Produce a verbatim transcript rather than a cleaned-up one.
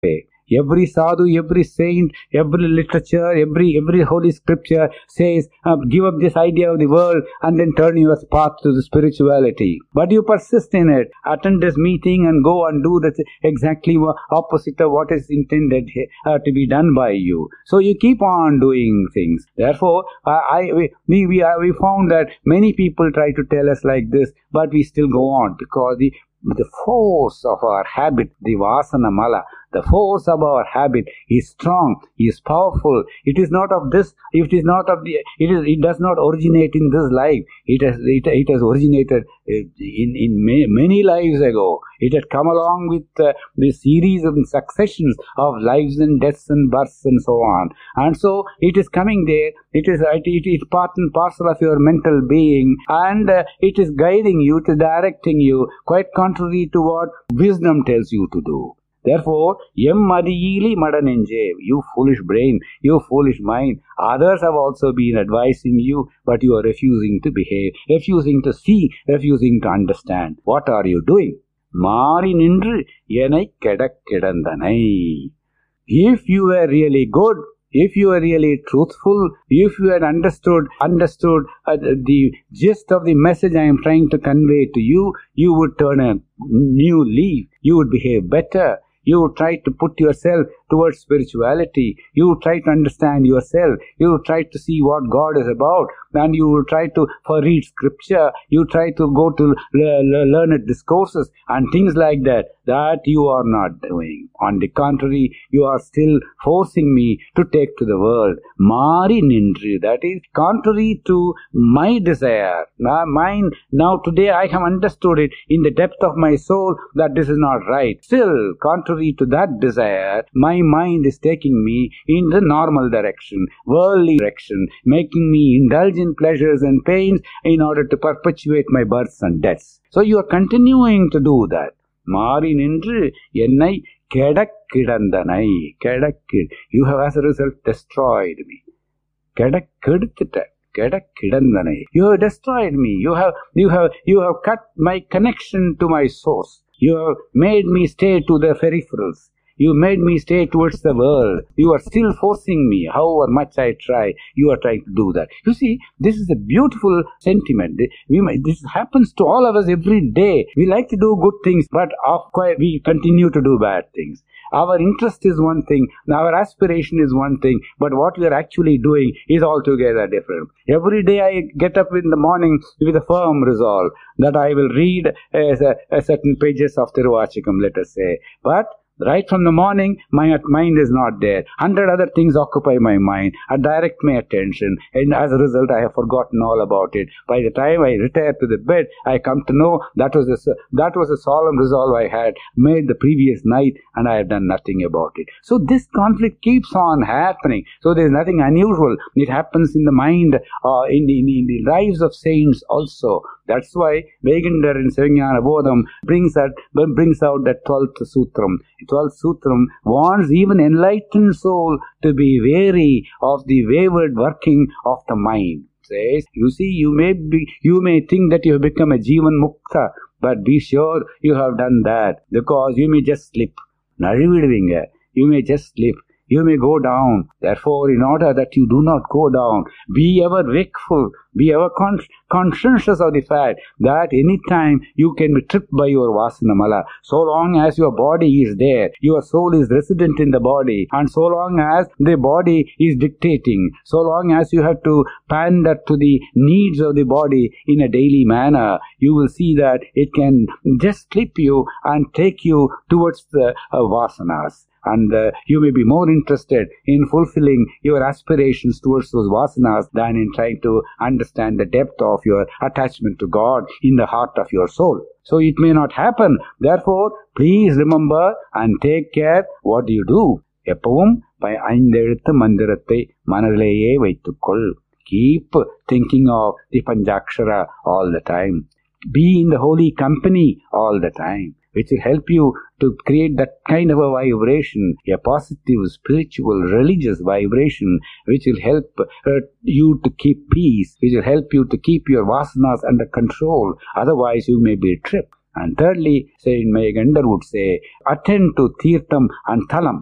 Every sadhu, every saint, every literature, every every holy scripture says, uh, give up this idea of the world and then turn your path to the spirituality. But you persist in it, attend this meeting and go and do that exactly opposite of what is intended uh, to be done by you. So you keep on doing things. Therefore, I, I we we we, uh, we found that many people try to tell us like this, but we still go on because the the force of our habit, the vasana mala, the force of our habit is strong, is powerful. It is not of this, it is not of the, it is, it does not originate in this life. It has, it, it has originated in, in many, many lives ago. It had come along with uh, the series of successions of lives and deaths and births and so on. And so it is coming there. It is, it, it is part and parcel of your mental being, and uh, it is guiding you, to directing you, quite contrary to what wisdom tells you to do. Therefore, yem madiyili madanenje, you foolish brain, you foolish mind, others have also been advising you, but you are refusing to behave, refusing to see, refusing to understand. What are you doing? Mari nindru yenai kedak kedandanai. If you were really good, if you were really truthful, if you had understood understood uh, the gist of the message I am trying to convey to you, you would turn a new leaf. You would behave better. You would try to put yourself towards spirituality. You would try to understand yourself. You would try to see what God is about. And you would try to for read scripture. You try to go to learned discourses and things like that. That you are not doing. On the contrary, you are still forcing me to take to the world. Mari nindru. That is contrary to my desire. Now, mine, now today I have understood it in the depth of my soul that this is not right. Still, contrary to that desire, my mind is taking me in the normal direction, worldly direction, making me indulge in pleasures and pains in order to perpetuate my births and deaths. So you are continuing to do that. Mari nindru ennai kedak kidandanai. Kedak kid. You have as a result destroyed me. Kedak keduthita. Kedak kidandanai. You have destroyed me. You have you have you have cut my connection to my source. You have made me stay to the peripherals. You made me stay towards the world. You are still forcing me. However much I try, you are trying to do that. You see, this is a beautiful sentiment. We might, this happens to all of us every day. We like to do good things, but of course we continue to do bad things. Our interest is one thing, our aspiration is one thing, but what we are actually doing is altogether different. Every day I get up in the morning with a firm resolve that I will read a, a certain pages of Tiruvachikam, let us say. But right from the morning, my mind is not there. Hundred other things occupy my mind and direct my attention, and as a result, I have forgotten all about it. By the time I retire to the bed, I come to know that was a, that was a solemn resolve I had made the previous night, and I have done nothing about it. So this conflict keeps on happening. So there is nothing unusual. It happens in the mind, uh, in, the, in, the, in the lives of saints also. That's why Vegander in Sivajnana Bodham brings that brings out that twelfth sutram. twelfth sutram warns even enlightened soul to be wary of the wayward working of the mind. Says, you see, you may be, you may think that you have become a Jivan Mukta, but be sure you have done that, because you may just slip. You may just slip. You may go down. Therefore, in order that you do not go down, be ever wakeful, be ever con- conscientious of the fact that any time you can be tripped by your vasana mala. So long as your body is there, your soul is resident in the body, and so long as the body is dictating, so long as you have to pander to the needs of the body in a daily manner, you will see that it can just slip you and take you towards the uh, vasanas. And uh, you may be more interested in fulfilling your aspirations towards those vasanas than in trying to understand the depth of your attachment to God in the heart of your soul. So it may not happen. Therefore, please remember and take care what you do. Eppavum by ஐந்தெழுத்து மந்திரத்தை மனதிலேயே வைத்துக்கொள். Keep thinking of the Panchakshara all the time. Be in the holy company all the time, which will help you to create that kind of a vibration, a positive, spiritual, religious vibration, which will help uh, you to keep peace, which will help you to keep your vasanas under control. Otherwise, you may be tripped. And thirdly, Saint Meghender would say, attend to Tirtham and Thalam.